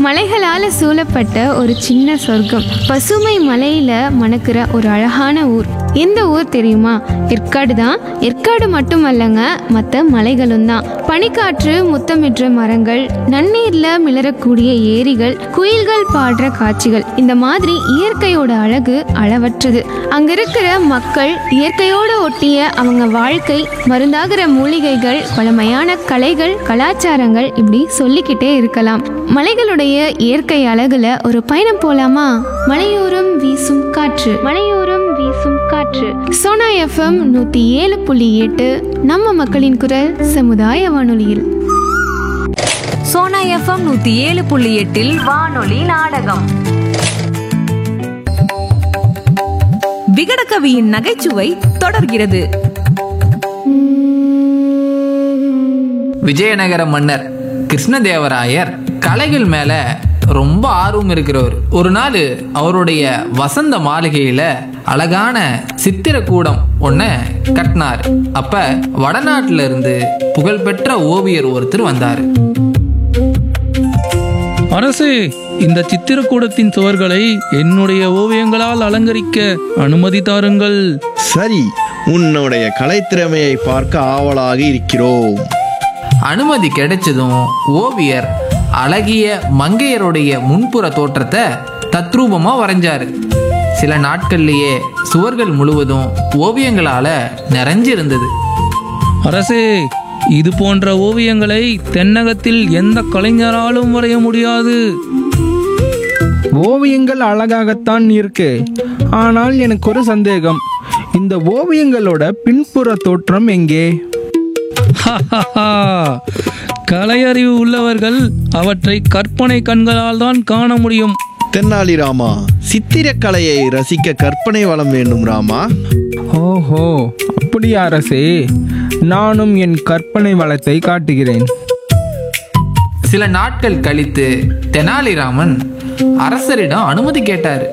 மலைகளால சூழப்பட்ட ஒரு சின்ன சொர்க்கம், பசுமை மலையில மணக்கிற ஒரு அழகான ஊர். எந்த ஊர் தெரியுமா? ஏற்காடு தான். ஏற்காடு மட்டுமல்லங்க, மற்ற மலைகளும் தான். பனிக்காற்று முத்தமிடுற மரங்கள், நன்னீர்ல மிளறக்கூடிய ஏரிகள், குயில்கள் பாடுற காட்சிகள், இந்த மாதிரி இயற்கையோட அழகு அளவற்றது. அங்க இருக்கிற மக்கள், இயற்கையோட ஒட்டிய அவங்க வாழ்க்கை, மருந்தாகிற மூலிகைகள், பழமையான கலைகள், கலாச்சாரங்கள், இப்படி சொல்லிக்கிட்டே இருக்கலாம். மலைகளுடைய இயற்கை அழகுல ஒரு பயணம் போலாமா? மலையோரம் வீசும் காற்று, மலையோரம் வீசும் காற்று. சோனா எஃப்எம் 107.8 நம்ம மக்களின் குரல் சமுதாய வானொலியில். சோனா எஃப்எம் 107.8 வானொலி நாடகம். விகடகவியின் நகைச்சுவை தொடர்கிறது. விஜயநகர மன்னர் கிருஷ்ணதேவராயர் கலைகள் மேல ரொம்ப ஆர்வம் இருக்கிறவர். ஒரு நாள் அவருடைய வசந்த மாளிகையில அழகான சித்திரக்கூடம் ஒன்ன கட்டினார். அப்ப வடநாட்டுல இருந்து புகழ்பெற்ற ஓவியர் ஒருத்தர் வந்தாரு. அரசே, இந்த சித்திரக்கூடத்தின் சுவர்களை என்னுடைய ஓவியங்களால் அலங்கரிக்க அனுமதி தாருங்கள். சரி, உன்னுடைய கலைத்திறமையை பார்க்க ஆவலாக இருக்கிறோம். அனுமதி கிடைச்சதும் ஓவியர் அழகிய மங்கையருடைய முன்புற தோற்றத்தை தத்ரூபமா வரைஞ்சாரு. சில நாட்கள்லயே சுவர்கள் முழுவதும் ஓவியங்களால நிறைஞ்சிருந்தது. அரசே, இது போன்ற ஓவியங்களை தென்னகத்தில் எந்த கலைஞராலும் வரைய முடியாது. ஓவியங்கள் அழகாகத்தான் இருக்கு, ஆனால் எனக்கு ஒரு சந்தேகம். இந்த ஓவியங்களோட பின்புற தோற்றம் எங்கே? கலையறிவு உள்ளவர்கள் அவற்றை கற்பனை கண்களால் தான் காண முடியும். தென்னாலிராமா, சித்திரக்கலையை ரசிக்க கற்பனை வளம் வேண்டும் ராமா. ஓஹோ, அப்படியா அரசே? நானும் என் கற்பனை வளத்தை காட்டுகிறேன். சில நாட்கள் கழித்து தெனாலிராமன் அரசரிடம் அனுமதி கேட்டார்.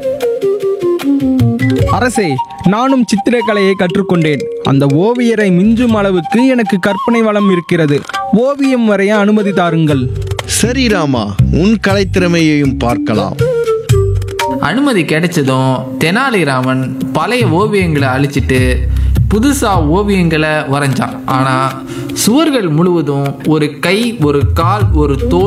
அரசே, நானும் சித்திரக்கலையை கற்றுக்கொண்டேன். அந்த ஓவியரை மிஞ்சும் அளவுக்கு எனக்கு கற்பனை வளம் இருக்கிறது. ஓவியம் வரைய அனுமதி தாருங்கள். சரி ராமா, உன் கலைத்திறமையையும் பார்க்கலாம். அனுமதி கிடைச்சதும் தெனாலிராமன் பழைய ஓவியங்களை அழிச்சிட்டு புதுசா ஓவியங்களை வரைஞ்சான். ஆனா சுவர்கள் முழுவதும் ஒரு கை, ஒரு கால், ஒரு தோல்